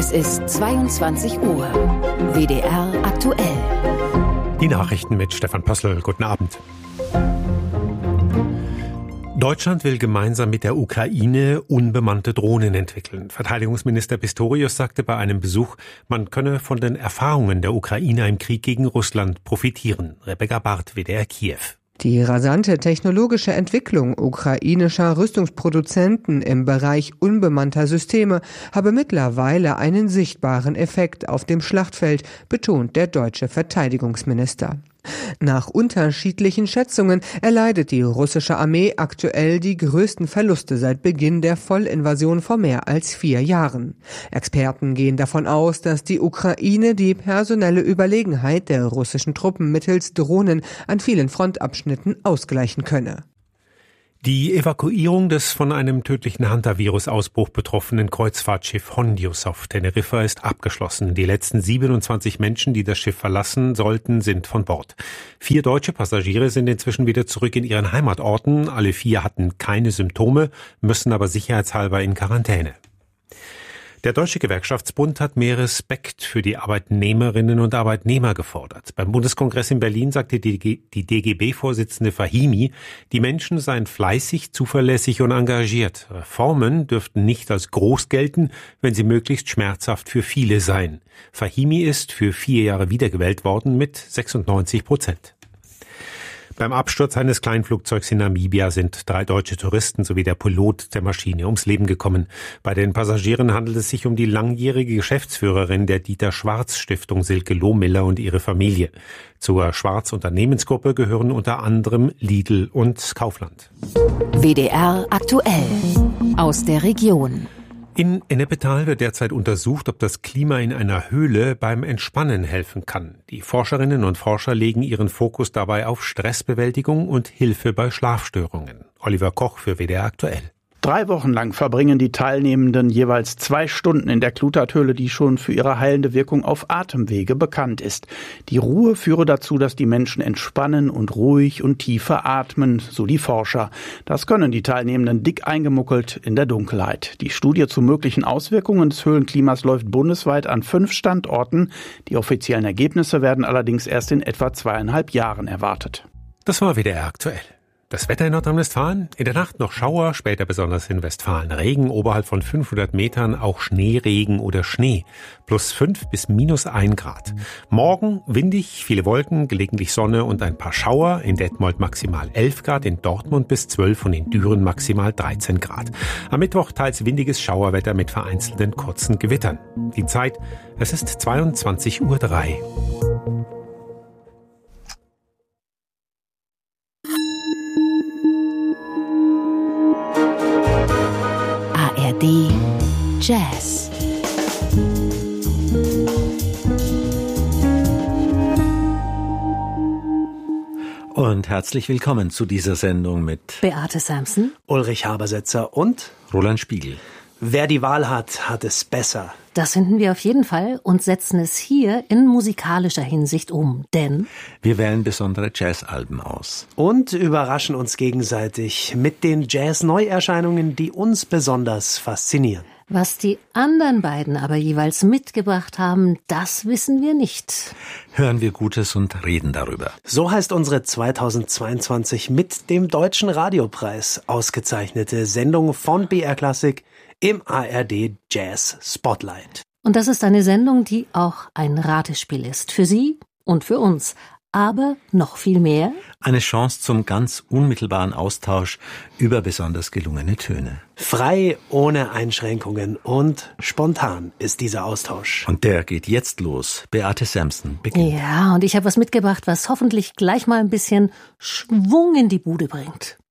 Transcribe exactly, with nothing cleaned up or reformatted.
Es ist zweiundzwanzig Uhr. W D R aktuell. Die Nachrichten mit Stefan Pössl. Guten Abend. Deutschland will gemeinsam mit der Ukraine unbemannte Drohnen entwickeln. Verteidigungsminister Pistorius sagte bei einem Besuch, man könne von den Erfahrungen der Ukrainer im Krieg gegen Russland profitieren. Rebecca Barth, W D R Kiew. Die rasante technologische Entwicklung ukrainischer Rüstungsproduzenten im Bereich unbemannter Systeme habe mittlerweile einen sichtbaren Effekt auf dem Schlachtfeld, betont der deutsche Verteidigungsminister. Nach unterschiedlichen Schätzungen erleidet die russische Armee aktuell die größten Verluste seit Beginn der Vollinvasion vor mehr als vier Jahren. Experten gehen davon aus, dass die Ukraine die personelle Überlegenheit der russischen Truppen mittels Drohnen an vielen Frontabschnitten ausgleichen könne. Die Evakuierung des von einem tödlichen Hantavirus-Ausbruch betroffenen Kreuzfahrtschiff Hondius auf Teneriffa ist abgeschlossen. Die letzten siebenundzwanzig Menschen, die das Schiff verlassen sollten, sind von Bord. Vier deutsche Passagiere sind inzwischen wieder zurück in ihren Heimatorten. Alle vier hatten keine Symptome, müssen aber sicherheitshalber in Quarantäne. Der Deutsche Gewerkschaftsbund hat mehr Respekt für die Arbeitnehmerinnen und Arbeitnehmer gefordert. Beim Bundeskongress in Berlin sagte die D G B-Vorsitzende Fahimi, die Menschen seien fleißig, zuverlässig und engagiert. Reformen dürften nicht als groß gelten, wenn sie möglichst schmerzhaft für viele seien. Fahimi ist für vier Jahre wiedergewählt worden mit sechsundneunzig Prozent. Beim Absturz eines Kleinflugzeugs in Namibia sind drei deutsche Touristen sowie der Pilot der Maschine ums Leben gekommen. Bei den Passagieren handelt es sich um die langjährige Geschäftsführerin der Dieter-Schwarz-Stiftung Silke Lohmiller und ihre Familie. Zur Schwarz-Unternehmensgruppe gehören unter anderem Lidl und Kaufland. W D R aktuell aus der Region. In Ennepetal wird derzeit untersucht, ob das Klima in einer Höhle beim Entspannen helfen kann. Die Forscherinnen und Forscher legen ihren Fokus dabei auf Stressbewältigung und Hilfe bei Schlafstörungen. Oliver Koch für W D R aktuell. Drei Wochen lang verbringen die Teilnehmenden jeweils zwei Stunden in der Kluterthöhle, die schon für ihre heilende Wirkung auf Atemwege bekannt ist. Die Ruhe führe dazu, dass die Menschen entspannen und ruhig und tiefer atmen, so die Forscher. Das können die Teilnehmenden dick eingemuckelt in der Dunkelheit. Die Studie zu möglichen Auswirkungen des Höhlenklimas läuft bundesweit an fünf Standorten. Die offiziellen Ergebnisse werden allerdings erst in etwa zweieinhalb Jahren erwartet. Das war W D R aktuell. Das Wetter in Nordrhein-Westfalen? In der Nacht noch Schauer, später besonders in Westfalen Regen, oberhalb von fünfhundert Metern auch Schneeregen oder Schnee. Plus fünf bis minus ein Grad. Morgen windig, viele Wolken, gelegentlich Sonne und ein paar Schauer. In Detmold maximal elf Grad, in Dortmund bis zwölf und in Düren maximal dreizehn Grad. Am Mittwoch teils windiges Schauerwetter mit vereinzelten kurzen Gewittern. Die Zeit, es ist zweiundzwanzig Uhr drei. A R D Jazz. Und herzlich willkommen zu dieser Sendung mit Beate Samson, Ulrich Habersetzer und Roland Spiegel. Wer die Wahl hat, hat es besser. Das finden wir auf jeden Fall und setzen es hier in musikalischer Hinsicht um, denn wir wählen besondere Jazzalben aus. Und überraschen uns gegenseitig mit den Jazz-Neuerscheinungen, die uns besonders faszinieren. Was die anderen beiden aber jeweils mitgebracht haben, das wissen wir nicht. Hören wir Gutes und reden darüber. So heißt unsere zweitausendzweiundzwanzig mit dem Deutschen Radiopreis ausgezeichnete Sendung von B R Classic im A R D Jazz Spotlight. Und das ist eine Sendung, die auch ein Ratespiel ist. Für Sie und für uns. Aber noch viel mehr. Eine Chance zum ganz unmittelbaren Austausch über besonders gelungene Töne. Frei, ohne Einschränkungen und spontan ist dieser Austausch. Und der geht jetzt los. Beate Samson beginnt. Ja, und ich habe was mitgebracht, was hoffentlich gleich mal ein bisschen Schwung in die Bude bringt.